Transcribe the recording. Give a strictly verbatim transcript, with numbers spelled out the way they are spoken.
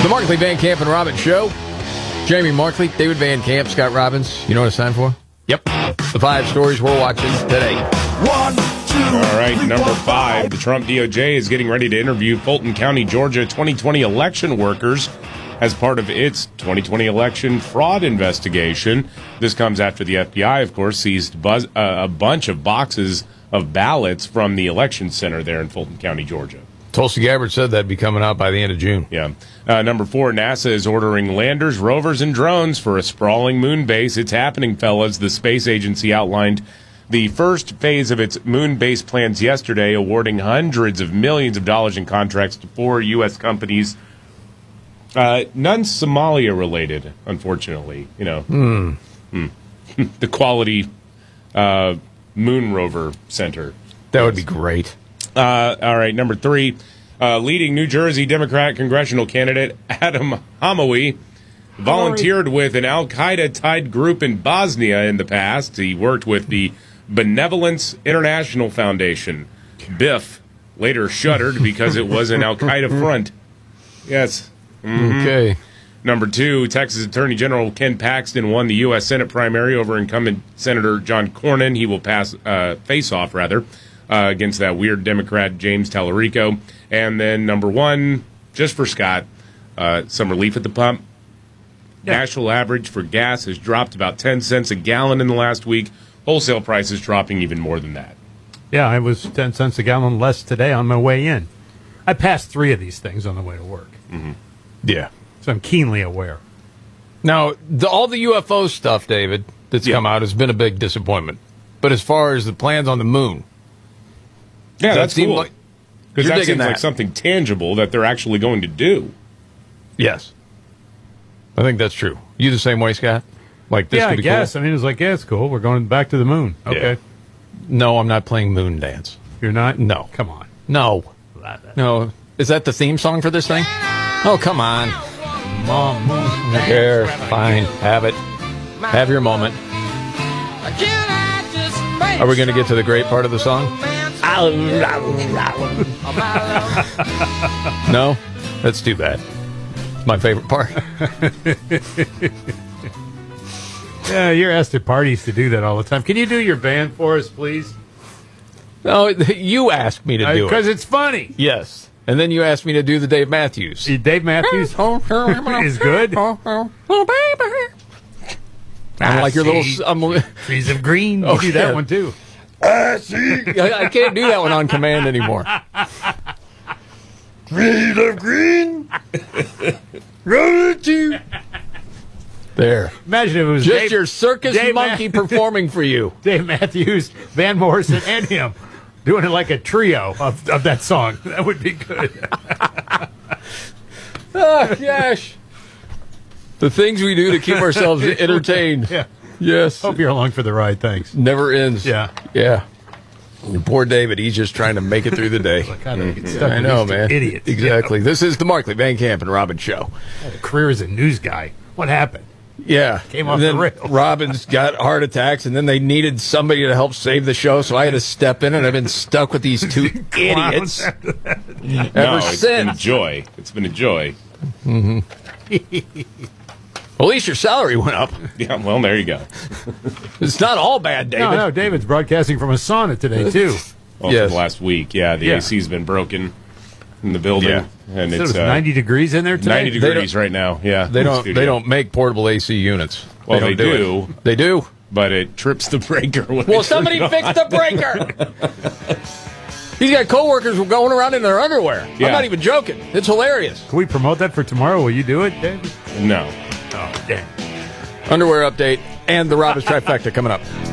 The Markley, Van Camp, and Robbins Show. Jamie Markley, David Van Camp, Scott Robbins. You know what it's time for? Yep. The five stories we're watching today. One, two. All right, number five. The Trump D O J is getting ready to interview Fulton County, Georgia twenty twenty election workers as part of its twenty twenty election fraud investigation. This comes after the F B I, of course, seized buzz, uh, a bunch of boxes of ballots from the election center there in Fulton County, Georgia. Tulsi Gabbard said that'd be coming out by the end of June. Yeah. Uh, number four, NASA is ordering landers, rovers, and drones for a sprawling moon base. It's happening, fellas. The space agency outlined the first phase of its moon base plans yesterday, awarding hundreds of millions of dollars in contracts to four U S companies. Uh, none Somalia-related, unfortunately. You know, Mm. Hmm. the Quality uh, Moon Rover Center. That would be great. Uh, all right, number three, uh, leading New Jersey Democrat congressional candidate Adam Hamawi volunteered with an al-Qaeda-tied group in Bosnia in the past. He worked with the Benevolence International Foundation. B I F later shuttered because it was an al-Qaeda front. Yes. Mm-hmm. Okay. Number two, Texas Attorney General Ken Paxton won the U S Senate primary over incumbent Senator John Cornyn. He will pass uh, face off, rather. Uh, against that weird Democrat James Tallarico. And then number one, just for Scott, uh, some relief at the pump. Yeah. National average for gas has dropped about ten cents a gallon in the last week. Wholesale prices dropping even more than that. Yeah, it was ten cents a gallon less today on my way in. I passed three of these things on the way to work. Mm-hmm. Yeah. So I'm keenly aware. Now, the, all the U F O stuff, David, that's yeah. come out has been a big disappointment. But as far as the plans on the moon, yeah, that that's cool. Like, because that seems that. like something tangible that they're actually going to do. Yes. I think that's true. You the same way, Scott? Like this yeah, could I be guess. cool? I mean, it was like, yeah, it's cool. We're going back to the moon. Okay. Yeah. No, I'm not playing Moon Dance. You're not? No. Come on. No. No. Is that the theme song for this thing? Oh, come on. Mom, There. Fine. Have it. Have your moment. Are we going to get to the great part of the song? No? That's too bad. It's my favorite part. Yeah, you're asked at parties to do that all the time. Can you do your band for us, please? No, you asked me to do it. Because it's funny. Yes. And then you asked me to do the Dave Matthews. Dave Matthews is good. Oh, baby. I'm like your little... I'm, Trees of Green. You Oh, do that yeah. one, too. I see. I, I can't do that one on command anymore. Trees of Green. Roll to. There. Imagine if it was Just Dave, your circus Dave monkey Ma- performing for you. Dave Matthews, Van Morrison, and him doing it like a trio of, of that song. That would be good. Oh, gosh. The things we do to keep ourselves entertained. Yeah. Yes. Hope you're along for the ride. Thanks. Never ends. Yeah. Yeah. And poor David, he's just trying to make it through the day. Like, how do I get Yeah, stuck I with know, these two man. idiots? Exactly. This is the Markley, Van Camp, and Robbins Show. Had a career as a news guy. What happened? Yeah. Came off and then the rails. Robbins got heart attacks, and then they needed somebody to help save the show, so I had to step in, and I've been stuck with these two idiots ever no, it's been a since. joy. It's been a joy. Mm-hmm. Well, at least your salary went up. Yeah, well, there you go. It's not all bad, David. No, no, David's broadcasting from a sauna today, too. Well, Yes. from last week, yeah, the Yeah. A C's been broken in the building, Yeah. and So it's it's uh, ninety degrees in there today? ninety They degrees right now. Yeah, They in the don't. studio. They don't make portable A C units. Well, don't they do. do. it. They do. but it trips the breaker. When Well, I turn somebody it on. fix the breaker. He's got coworkers going around in their underwear. Yeah. I'm not even joking. It's hilarious. Can we promote that for tomorrow? Will you do it, David? No. Oh, damn. Underwear update and the Robbins trifecta coming up.